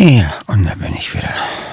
Ja, und da bin ich wieder.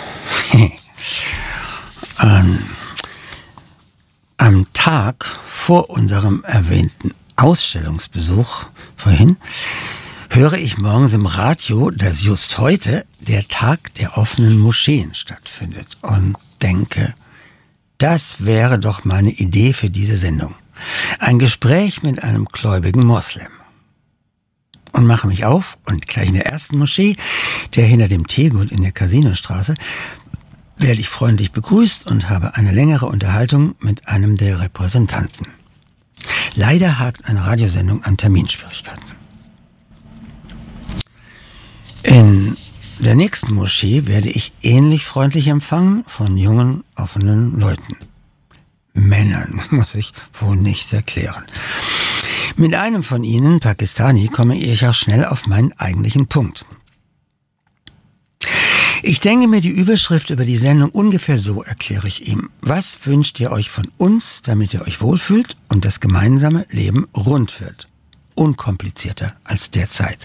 Am Tag vor unserem erwähnten Ausstellungsbesuch vorhin höre ich morgens im Radio, dass just heute der Tag der offenen Moscheen stattfindet und denke, das wäre doch mal eine Idee für diese Sendung. Ein Gespräch mit einem gläubigen Moslem. Und mache mich auf und gleich in der ersten Moschee, der hinter dem Teegut in der Casinostraße, werde ich freundlich begrüßt und habe eine längere Unterhaltung mit einem der Repräsentanten. Leider hakt eine Radiosendung an Terminschwierigkeiten. In der nächsten Moschee werde ich ähnlich freundlich empfangen von jungen, offenen Leuten. Männern muss ich wohl nichts erklären. Mit einem von ihnen, Pakistani, komme ich auch schnell auf meinen eigentlichen Punkt. Ich denke mir die Überschrift über die Sendung ungefähr so, erkläre ich ihm. Was wünscht ihr euch von uns, damit ihr euch wohlfühlt und das gemeinsame Leben rund wird? Unkomplizierter als derzeit.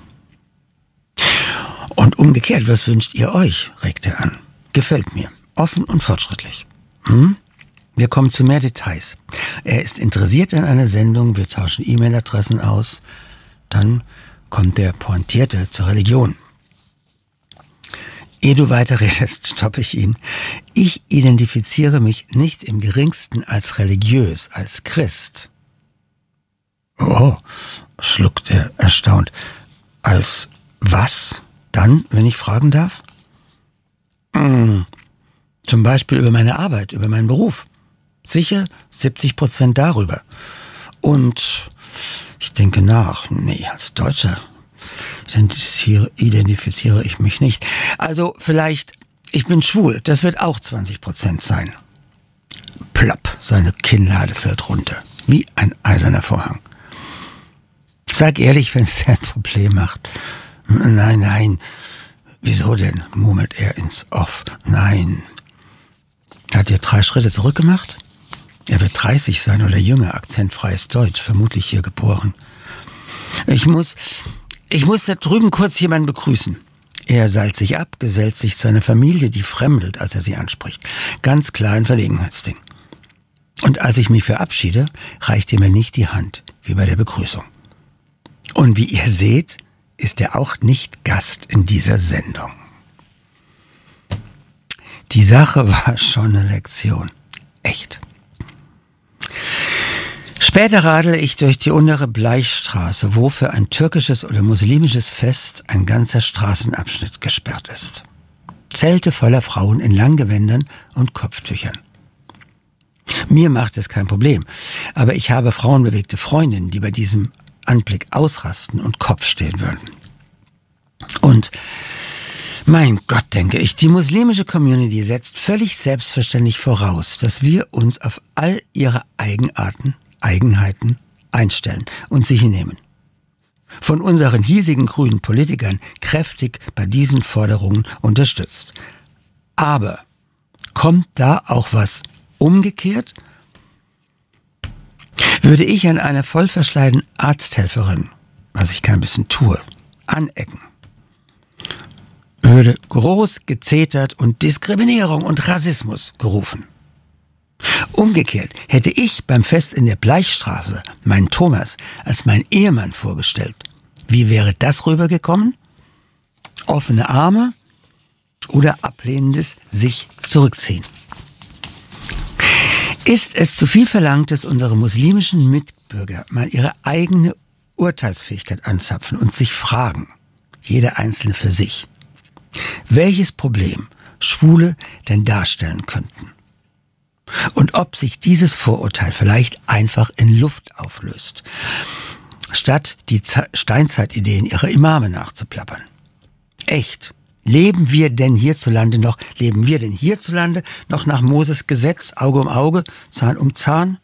Und umgekehrt, was wünscht ihr euch, regt er an. Gefällt mir. Offen und fortschrittlich. Wir kommen zu mehr Details. Er ist interessiert an einer Sendung, wir tauschen E-Mail-Adressen aus. Dann kommt der Pointierte zur Religion. Ehe du weiterredest, stoppe ich ihn. Ich identifiziere mich nicht im geringsten als religiös, als Christ. Oh, schluckt er erstaunt. Als was dann, wenn ich fragen darf? Zum Beispiel über meine Arbeit, über meinen Beruf. Sicher 70% darüber. Und ich denke nach, nee, als Deutscher identifiziere ich mich nicht. Also vielleicht, ich bin schwul, das wird auch 20% sein. Plopp, seine Kinnlade fällt runter, wie ein eiserner Vorhang. Sag ehrlich, wenn es dir ein Problem macht. Nein, wieso denn, murmelt er ins Off. Nein. Hat er 3 Schritte zurückgemacht? Er wird 30 sein oder jünger, akzentfreies Deutsch, vermutlich hier geboren. Ich muss da drüben kurz jemanden begrüßen. Er seilt sich ab, gesellt sich zu einer Familie, die fremdelt, als er sie anspricht. Ganz klar ein Verlegenheitsding. Und als ich mich verabschiede, reicht er mir nicht die Hand, wie bei der Begrüßung. Und wie ihr seht, ist er auch nicht Gast in dieser Sendung. Die Sache war schon eine Lektion. Echt. Später radele ich durch die untere Bleichstraße, wo für ein türkisches oder muslimisches Fest ein ganzer Straßenabschnitt gesperrt ist. Zelte voller Frauen in Langgewändern und Kopftüchern. Mir macht es kein Problem, aber ich habe frauenbewegte Freundinnen, die bei diesem Anblick ausrasten und Kopf stehen würden. Und mein Gott, denke ich, die muslimische Community setzt völlig selbstverständlich voraus, dass wir uns auf all ihre Eigenheiten einstellen und sie hinnehmen. Von unseren hiesigen grünen Politikern kräftig bei diesen Forderungen unterstützt. Aber kommt da auch was umgekehrt? Würde ich an einer vollverschleierten Arzthelferin, was ich kein bisschen tue, anecken, würde groß gezetert und Diskriminierung und Rassismus gerufen. Umgekehrt hätte ich beim Fest in der Bleichstraße meinen Thomas als meinen Ehemann vorgestellt. Wie wäre das rübergekommen? Offene Arme oder ablehnendes sich zurückziehen? Ist es zu viel verlangt, dass unsere muslimischen Mitbürger mal ihre eigene Urteilsfähigkeit anzapfen und sich fragen, jeder Einzelne für sich, welches Problem Schwule denn darstellen könnten? Und ob sich dieses Vorurteil vielleicht einfach in Luft auflöst, statt die Steinzeitideen ihrer Imame nachzuplappern. Echt? Leben wir denn hierzulande noch nach Moses Gesetz, Auge um Auge, Zahn um Zahn?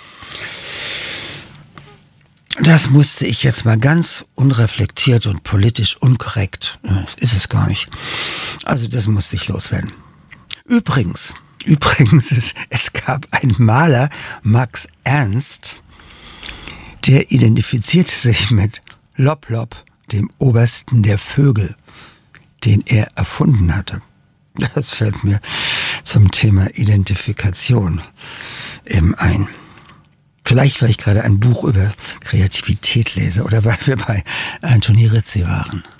Das musste ich jetzt mal ganz unreflektiert und politisch unkorrekt, ist es gar nicht. Also das musste ich loswerden. Übrigens, es gab einen Maler, Max Ernst, der identifizierte sich mit Lop Lop, dem Obersten der Vögel. den er erfunden hatte. Das fällt mir zum Thema Identifikation eben ein. Vielleicht, weil ich gerade ein Buch über Kreativität lese oder weil wir bei Anthony Rizzi waren.